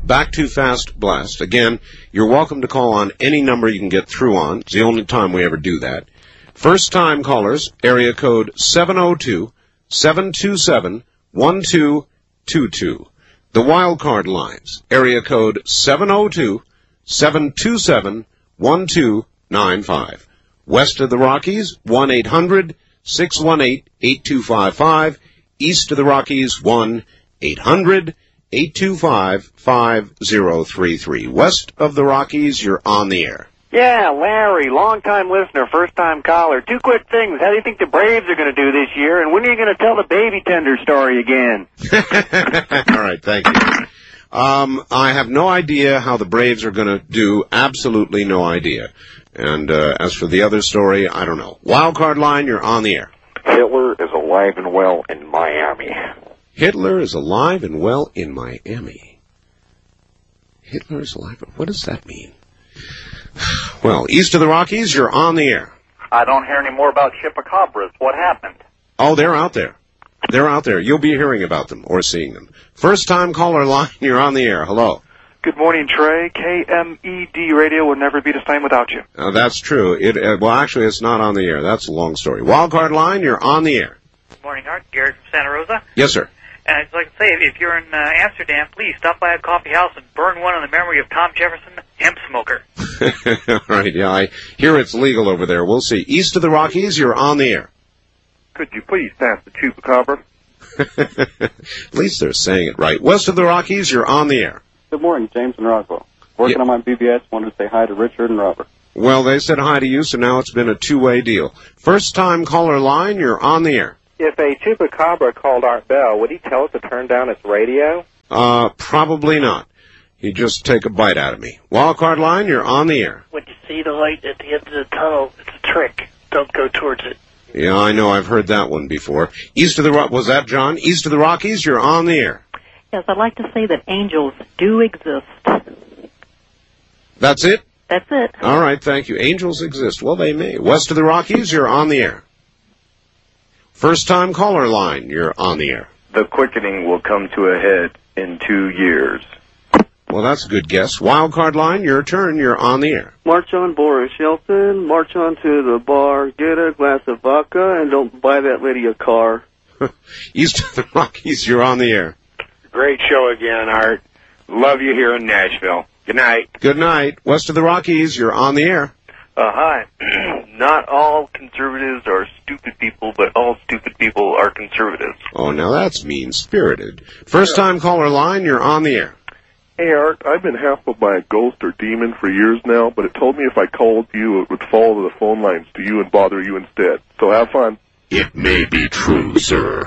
Back Too Fast Blast. Again, you're welcome to call on any number you can get through on. It's the only time we ever do that. First-time callers, area code 702-727-1222. The wildcard lines, area code 702-727-1295. West of the Rockies, 1-800-618-8255. East of the Rockies, 1-800-825-5033. West of the Rockies, you're on the air. Yeah, Larry, long-time listener, first-time caller. Two quick things. How do you think the Braves are going to do this year? And when are you going to tell the baby tender story again? All right, thank you. I have no idea how the Braves are going to do. Absolutely no idea. And as for the other story, I don't know. Wildcard line, you're on the air. Hitler is alive and well in Miami. Hitler is alive and well in Miami. Hitler is alive. What does that mean? Well, east of the Rockies, you're on the air. I don't hear any more about chupacabras. What happened? Oh, they're out there. They're out there. You'll be hearing about them or seeing them. First-time caller line, you're on the air. Hello. Good morning, Trey. KMED radio would never be the same without you. That's true. Well, actually, it's not on the air. That's a long story. Wildcard line, you're on the air. Good morning, Art. Garrett from Santa Rosa. Yes, sir. And I'd like to say, if you're in Amsterdam, please stop by a coffee house and burn one in the memory of Tom Jefferson, hemp smoker. All right, yeah, I hear it's legal over there. We'll see. East of the Rockies, you're on the air. Could you please pass the chupacabra? At least they're saying it right. West of the Rockies, you're on the air. Good morning, James and Roswell. Working on my BBS, wanted to say hi to Richard and Robert. Well, they said hi to you, so now it's been a two-way deal. First-time caller line, you're on the air. If a chupacabra called Art Bell, would he tell us to turn down its radio? Probably not. He'd just take a bite out of me. Wildcard line, you're on the air. When you see the light at the end of the tunnel, it's a trick. Don't go towards it. Yeah, I know. I've heard that one before. East of the was that John? East of the Rockies, you're on the air. Yes, I'd like to say that angels do exist. That's it? That's it. All right, thank you. Angels exist. Well, they may. West of the Rockies, you're on the air. First-time caller line, you're on the air. The quickening will come to a head in 2 years. Well, that's a good guess. Wildcard line, your turn. You're on the air. March on, Boris Yeltsin. March on to the bar. Get a glass of vodka and don't buy that lady a car. East of the Rockies, you're on the air. Great show again, Art. Love you here in Nashville. Good night. Good night. West of the Rockies, you're on the air. Hi. Not all conservatives are stupid people, but all stupid people are conservatives. Oh, now that's mean-spirited. First-time caller line, you're on the air. Hey, Art, I've been hassled by a ghost or demon for years now, but it told me if I called you, it would fall to the phone lines to you and bother you instead. So have fun. It may be true, sir.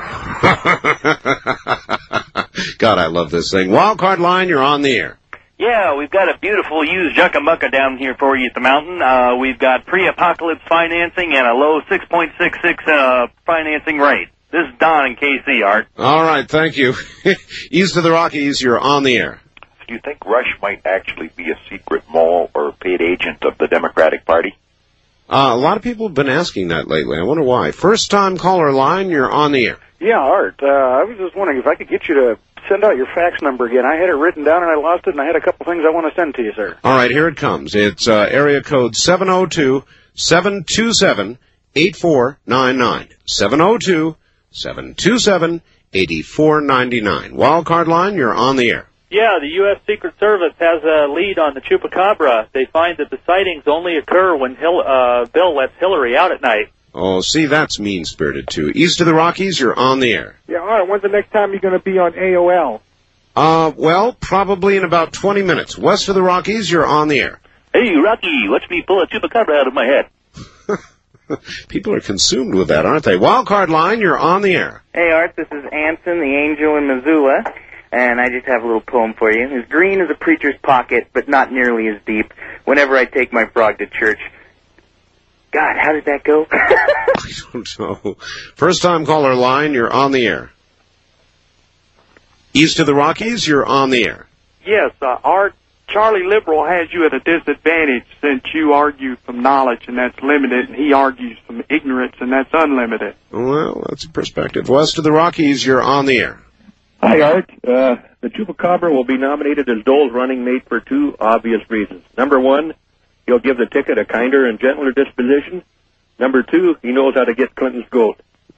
God, I love this thing. Wildcard line, you're on the air. Yeah, we've got a beautiful used Juckamucka down here for you at the mountain. We've got pre-apocalypse financing and a low 6.66 financing rate. This is Don in KC, Art. All right, thank you. East of the Rockies, you're on the air. Do you think Rush might actually be a secret mole or paid agent of the Democratic Party? A lot of people have been asking that lately. I wonder why. First-time caller line, you're on the air. Yeah, Art, I was just wondering if I could get you to send out your fax number again. I had it written down and I lost it, and I had a couple things I want to send to you, sir. All right, here it comes. It's area code 702-727-8499. 702-727-8499. Wildcard line, you're on the air. Yeah, the U.S. Secret Service has a lead on the Chupacabra. They find that the sightings only occur when Bill lets Hillary out at night. Oh, see, that's mean-spirited, too. East of the Rockies, you're on the air. Yeah, all right, when's the next time you're going to be on AOL? Well, probably in about 20 minutes. West of the Rockies, you're on the air. Hey, Rocky, watch me pull a Chupacabra out of my head. People are consumed with that, aren't they? Wildcard line, you're on the air. Hey, Art, this is Anson, the angel in Missoula, and I just have a little poem for you. As green as a preacher's pocket, but not nearly as deep. Whenever I take my frog to church. God, how did that go? I don't know. First-time caller line, you're on the air. East of the Rockies, you're on the air. Yes, Art, Charlie Liberal has you at a disadvantage since you argue from knowledge, and that's limited, and he argues from ignorance, and that's unlimited. Well, that's a perspective. West of the Rockies, you're on the air. Hi, Art. The Chupacabra will be nominated as Dole's running mate for two obvious reasons. Number one, he'll give the ticket a kinder and gentler disposition. Number two, he knows how to get Clinton's goat.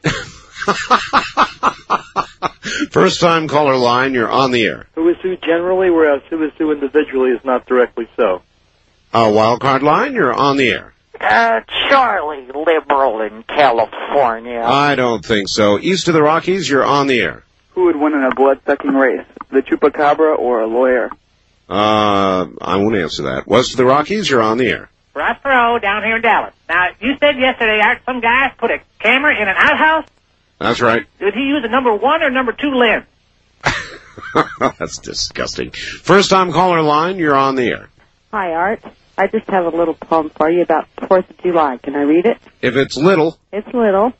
First time caller line, you're on the air. Who is who generally, whereas who is who individually is not directly so. Wild card line, you're on the air. Charlie, liberal in California. I don't think so. East of the Rockies, you're on the air. Who would win in a blood-sucking race, the Chupacabra or a lawyer? I won't answer that. West of the Rockies, you're on the air. Ross Perot down here in Dallas. Now, you said yesterday, Art, some guy put a camera in an outhouse? That's right. Did he use a number 1 or number 2 lens? That's disgusting. First time caller line, you're on the air. Hi, Art. I just have a little poem for you about 4th of July. Can I read it? If it's little. It's little.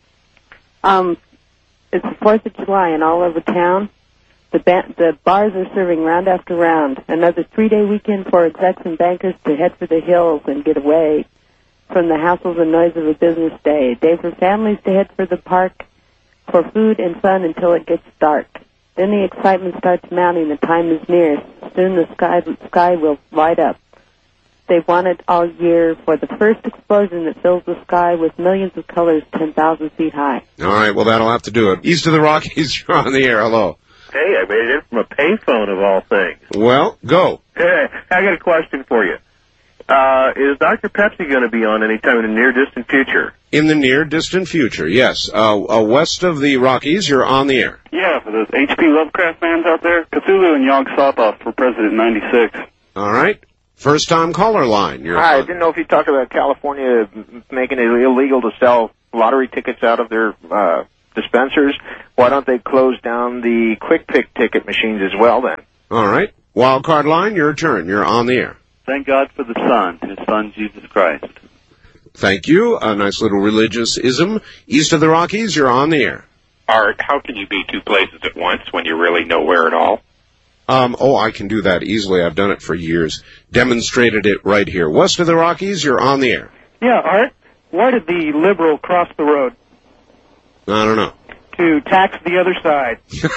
It's the 4th of July, and all over town, the bars are serving round after round. Another 3-day weekend for execs and bankers to head for the hills and get away from the hassles and noise of a business day. A day for families to head for the park for food and fun until it gets dark. Then the excitement starts mounting. The time is near. Soon the sky will light up. They've wanted all year for the first explosion that fills the sky with millions of colors 10,000 feet high. All right, well, that'll have to do it. East of the Rockies, you're on the air. Hello. Hey, I made it from a payphone of all things. Well, go. Hey, I got a question for you. Is Dr. Pepsi going to be on anytime in the near-distant future? In the near-distant future, yes. West of the Rockies, you're on the air. Yeah, for those H.P. Lovecraft fans out there, Cthulhu and Yog Sothoth for president in 96. All right. First time caller line. You're Hi, I didn't know if you talked about California making it illegal to sell lottery tickets out of their dispensers. Why don't they close down the quick pick ticket machines as well then? All right. Wild card line, your turn. You're on the air. Thank God for the Son, His Son, Jesus Christ. Thank you. A nice little religious ism. East of the Rockies, you're on the air. Art, how can you be two places at once when you're really nowhere at all? I can do that easily. I've done it for years. Demonstrated it right here. West of the Rockies, you're on the air. Yeah, Art. Why did the liberal cross the road? I don't know. To tax the other side.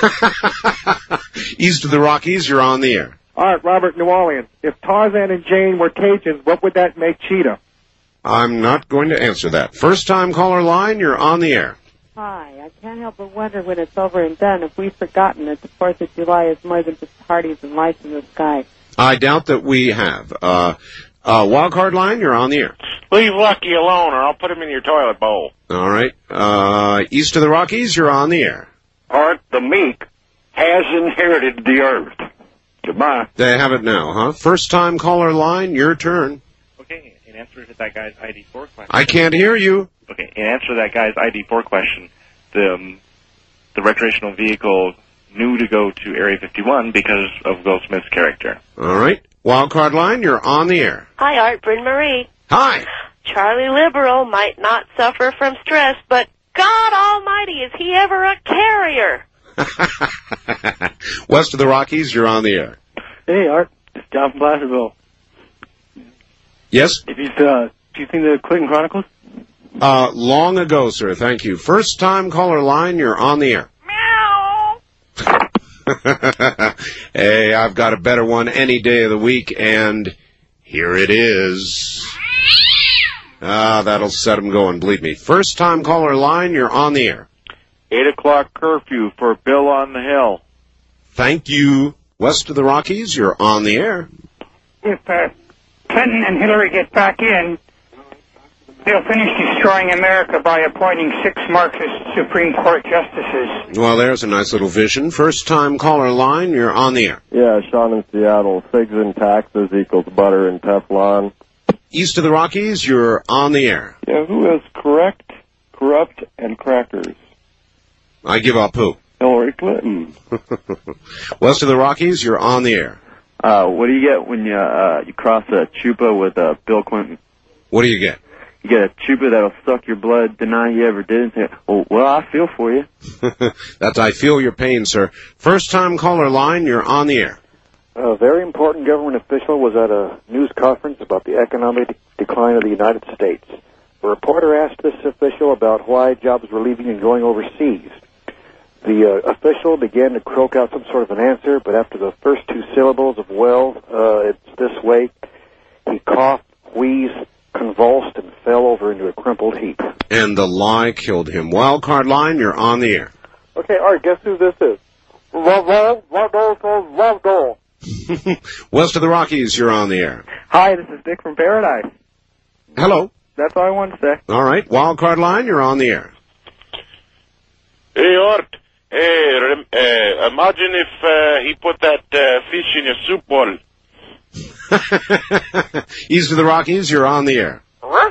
East of the Rockies, you're on the air. Art, Robert New Orleans. If Tarzan and Jane were Cajuns, what would that make Cheetah? I'm not going to answer that. First time caller line, you're on the air. Hi, I can't help but wonder when it's over and done if we've forgotten that the 4th of July is more than just parties and lights in the sky. I doubt that we have. Wild card line, you're on the air. Leave Lucky alone or I'll put him in your toilet bowl. All right. East of the Rockies, you're on the air. Art, the meek has inherited the earth. Goodbye. They have it now, huh? First time caller line, your turn. Okay, in answer to that guy's ID4 question. I can't hear you. Okay, in answer to that guy's ID4 question, the recreational vehicle knew to go to Area 51 because of Will Smith's character. All right. Wild card line, you're on the air. Hi, Art. Bryn Marie. Hi. Charlie Liberal might not suffer from stress, but God almighty, is he ever a carrier? West of the Rockies, you're on the air. Hey, Art. It's John from Placerville. Yes? Have you seen the Clinton Chronicles? Long ago, sir. Thank you. First time caller line, you're on the air. Meow. Hey, I've got a better one any day of the week, and here it is. That'll set him going, believe me. First time caller line, you're on the air. 8 o'clock curfew for Bill on the Hill. Thank you. West of the Rockies, you're on the air. If Clinton and Hillary get back in, they'll finish destroying America by appointing 6 Marxist Supreme Court justices. Well, there's a nice little vision. First time caller line, you're on the air. Yeah, Sean in Seattle. Figs and taxes equals butter and Teflon. East of the Rockies, you're on the air. Yeah, who is correct, corrupt, and crackers? I give up who? Hillary Clinton. West of the Rockies, you're on the air. What do you get when you cross a chupa with Bill Clinton? What do you get? You get a chupa that'll suck your blood, deny you ever did, and say, oh, well, I feel for you. That's I feel your pain, sir. First time caller line, you're on the air. A very important government official was at a news conference about the economic decline of the United States. A reporter asked this official about why jobs were leaving and going overseas. The official began to croak out some sort of an answer, but after the first two syllables of "well, it's this way," he coughed, wheezed, convulsed, and fell over into a crumpled heap. And the lie killed him. Wild card line, you're on the air. Okay, Art, guess who this is? West of the Rockies, you're on the air. Hi, this is Dick from Paradise. Hello. That's all I wanted to say. All right, wild card line, you're on the air. Hey, Art. Hey, imagine if he put that fish in your soup bowl. East of the Rockies, you're on the air.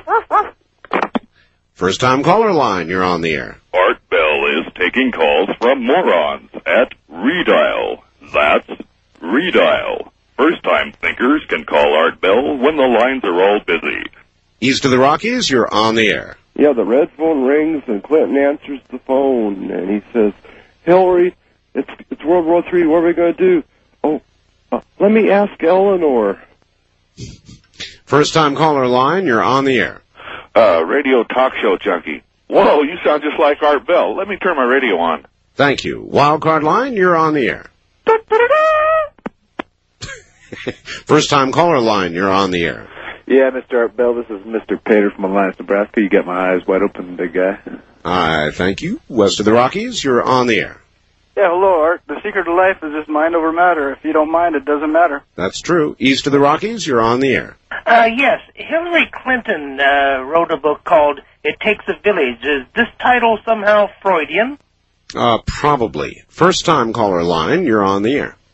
First time caller line, you're on the air. Art Bell is taking calls from morons at Redial. That's Redial. First time thinkers can call Art Bell when the lines are all busy. East of the Rockies, you're on the air. Yeah, the red phone rings and Clinton answers the phone and he says, "Hillary, it's World War III. What are we going to do?" "Oh, let me ask Eleanor." First time caller line, you're on the air. Radio talk show junkie. Whoa, you sound just like Art Bell. Let me turn my radio on. Thank you. Wild card line, you're on the air. First time caller line, you're on the air. Yeah, Mr. Art Bell, this is Mr. Pater from Alliance, Nebraska. You got my eyes wide open, big guy. Thank you. West of the Rockies, you're on the air. Yeah, hello, Art. The secret of life is just mind over matter. If you don't mind, it doesn't matter. That's true. East of the Rockies, you're on the air. Yes, Hillary Clinton wrote a book called It Takes a Village. Is this title somehow Freudian? Probably. First time caller line, you're on the air.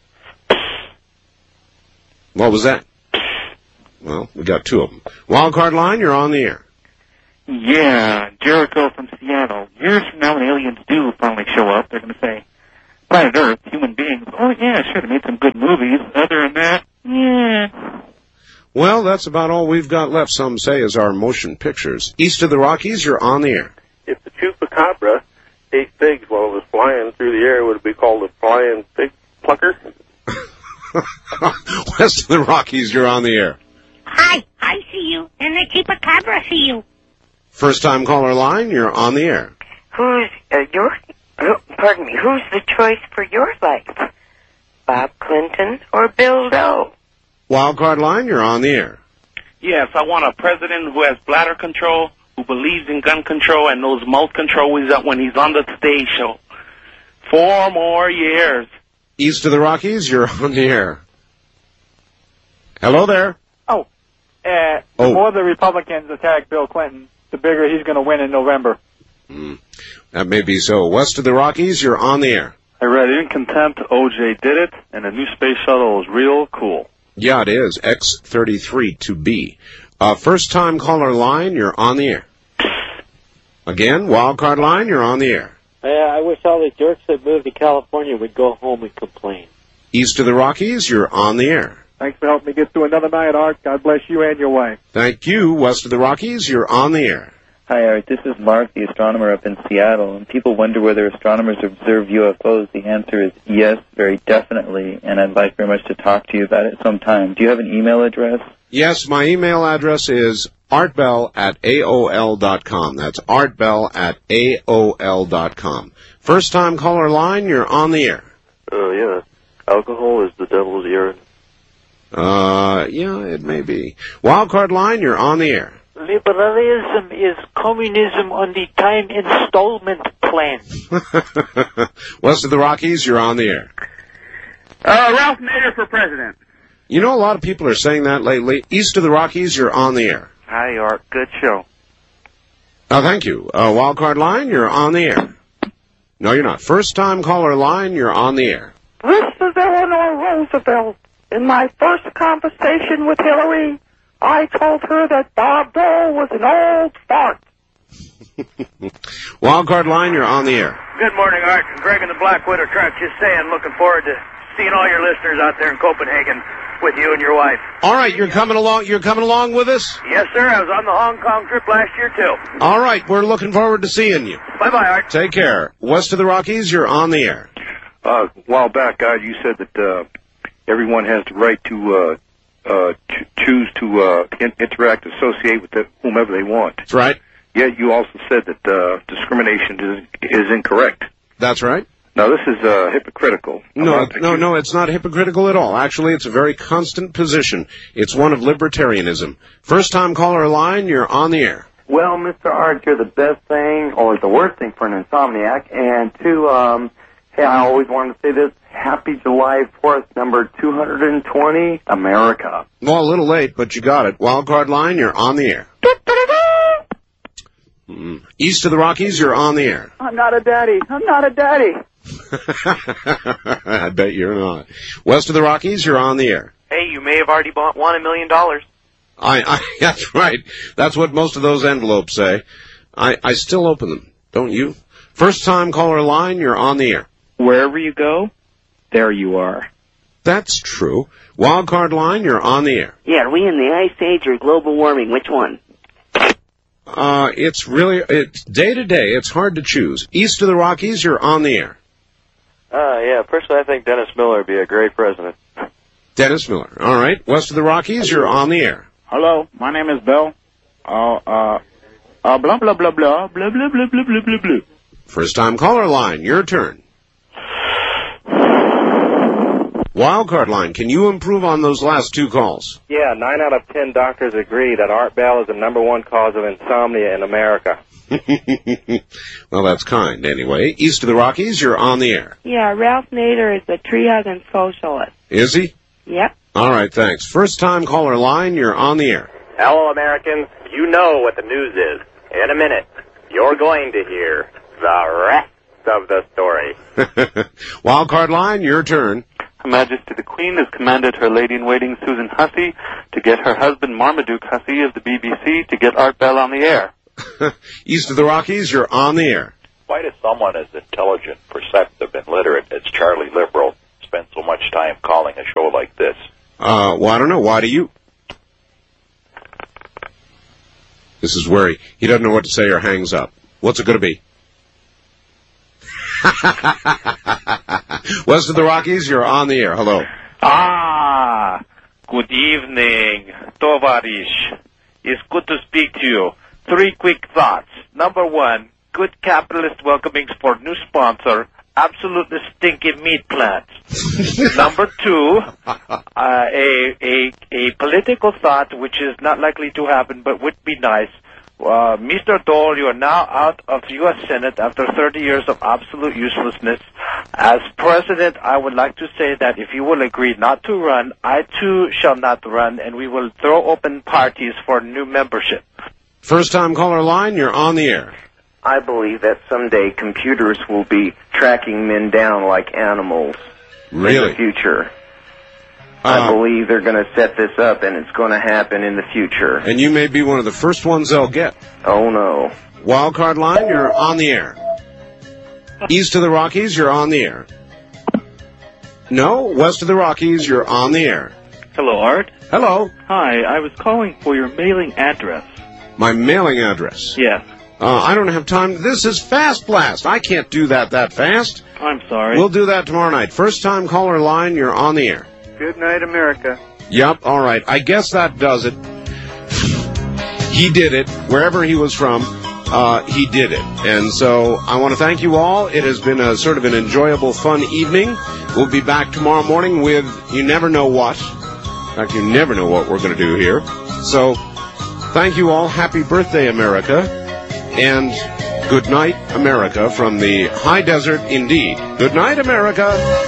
What was that? Well, we got two of them. Wild card line, you're on the air. Yeah, Jericho from Seattle. Years from now when aliens do finally show up, they're going to say, planet Earth, human beings, oh yeah, sure, they made some good movies. Other than that, yeah. Well, that's about all we've got left, some say, is our motion pictures. East of the Rockies, you're on the air. If the chupacabra ate pigs while it was flying through the air, would it be called a flying pig plucker? West of the Rockies, you're on the air. Hi, I see you, and the chupacabra see you. First time caller line, you're on the air. Who's the choice for your life? Bob Clinton or Bill Doe? Wild card line, you're on the air. Yes, I want a president who has bladder control, who believes in gun control, and knows mouth control when he's on the stage show. 4 more years. East of the Rockies, you're on the air. Hello there. The more the Republicans attack Bill Clinton, the bigger he's going to win in November. That may be so. West of the Rockies, you're on the air. I read In Contempt, OJ did it, and the new space shuttle is real cool. Yeah, it is. X-33 to B. First time caller line, you're on the air. Again, wild card line, you're on the air. I wish all the jerks that moved to California would go home and complain. East of the Rockies, you're on the air. Thanks for helping me get through another night, Art. God bless you and your wife. Thank you. West of the Rockies, you're on the air. Hi, Art. This is Mark, the astronomer up in Seattle. And people wonder whether astronomers observe UFOs. The answer is yes, very definitely. And I'd like very much to talk to you about it sometime. Do you have an email address? Yes, my email address is artbell@aol.com. That's artbell@aol.com. First time caller line, you're on the air. Yeah. Alcohol is the devil's urine. Yeah, it may be. Wildcard line, you're on the air. Liberalism is communism on the time installment plan. West of the Rockies, you're on the air. Ralph Nader for president. You know, a lot of people are saying that lately. East of the Rockies, you're on the air. Hi, Art. Good show. Thank you. Wildcard line, you're on the air. No, you're not. First time caller line, you're on the air. This is Eleanor Roosevelt. In my first conversation with Hillary, I told her that Bob Dole was an old fart. Wildcard line, you're on the air. Good morning, Art. Greg in the Black Widow truck. Just saying, looking forward to seeing all your listeners out there in Copenhagen with you and your wife. All right, you're coming along. You're coming along with us? Yes, sir. I was on the Hong Kong trip last year, too. All right, we're looking forward to seeing you. Bye-bye, Art. Take care. West of the Rockies, you're on the air. A while back, God, you said that everyone has the right to choose to interact, associate with whomever they want. That's right. Yet you also said that discrimination is incorrect. That's right. No, this is hypocritical. No, it's not hypocritical at all. Actually, it's a very constant position. It's one of libertarianism. First-time caller line, you're on the air. Well, Mr. Art, you're the best thing or the worst thing for an insomniac. And two, hey, I always wanted to say this. Happy July 4th, number 220, America. Well, a little late, but you got it. Wildcard line, you're on the air. East of the Rockies, you're on the air. I'm not a daddy. I'm not a daddy. I bet you're not. West of the Rockies, you're on the air. Hey, you may have already won $1 million. That's right. That's what most of those envelopes say. I still open them, don't you? First time caller line, you're on the air. Wherever you go, there you are. That's true. Wildcard line, you're on the air. Yeah, are we in the Ice Age or global warming? Which one? It's day to day. It's hard to choose. East of the Rockies, you're on the air. Yeah, personally I think Dennis Miller would be a great president. Dennis Miller. All right. West of the Rockies, you're on the air. Hello, my name is Bill. Blah, blah, blah, blah, blah, blah, blah, blah, blah, blah, blah, blah. First time caller line, your turn. Wildcard line, can you improve on those last two calls? Yeah, 9 out of 10 doctors agree that Art Bell is the #1 cause of insomnia in America. Well, that's kind, anyway. East of the Rockies, you're on the air. Yeah, Ralph Nader is a tree-hugging socialist. Is he? Yep. All right, thanks. First time caller line, you're on the air. Hello, Americans. You know what the news is. In a minute, you're going to hear the rest of the story. Wildcard line, your turn. Her Majesty the Queen has commanded her lady-in-waiting Susan Hussey to get her husband Marmaduke Hussey of the BBC to get Art Bell on the air. East of the Rockies, you're on the air. Why does someone as intelligent, perceptive, and literate as Charlie Liberal spend so much time calling a show like this? Well, I don't know. Why do you? This is where he doesn't know what to say or hangs up. What's it going to be? West of the Rockies, you're on the air. Hello. Good evening, Tovarish. It's good to speak to you. 3 quick thoughts. Number 1, good capitalist welcomings for new sponsor, absolutely stinking meat plants. Number 2, a political thought which is not likely to happen but would be nice. Mr. Dole, you are now out of the U.S. Senate after 30 years of absolute uselessness. As president, I would like to say that if you will agree not to run, I too shall not run, and we will throw open parties for new membership. First time caller line, you're on the air. I believe that someday computers will be tracking men down like animals. Really? In the future. I believe they're going to set this up, and it's going to happen in the future. And you may be one of the first ones they'll get. Oh, no. Wildcard line, you're on the air. East of the Rockies, you're on the air. No, west of the Rockies, you're on the air. Hello, Art. Hello. Hi, I was calling for your mailing address. My mailing address? Yes. I don't have time. This is Fast Blast. I can't do that fast. I'm sorry. We'll do that tomorrow night. First time caller line, you're on the air. Good night, America. Yep, all right. I guess that does it. He did it. Wherever he was from, he did it. And so I want to thank you all. It has been a sort of an enjoyable, fun evening. We'll be back tomorrow morning with you never know what. In fact, you never know what we're going to do here. So thank you all. Happy birthday, America. And good night, America, from the high desert indeed. Good night, America.